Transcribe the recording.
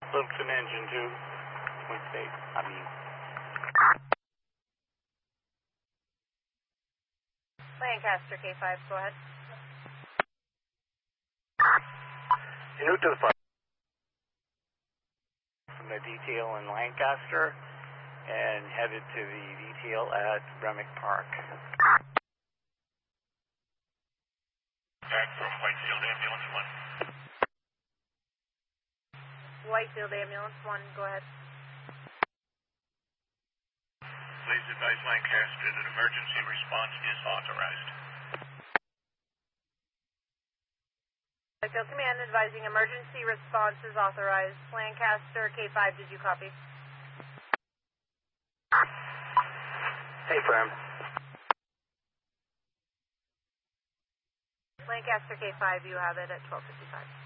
Littleton engine 2. Point state. Lancaster K5, go ahead. En route to the fire. From the detail in Lancaster and headed to the detail at Remick Park. Back from Whitefield Ambulance 1. Whitefield Ambulance 1, go ahead. Please advise Lancaster that emergency response is authorized. Whitefield Command advising emergency response is authorized. Lancaster K5, did you copy? Hey, firm. Lancaster K5, you have it at 12:55.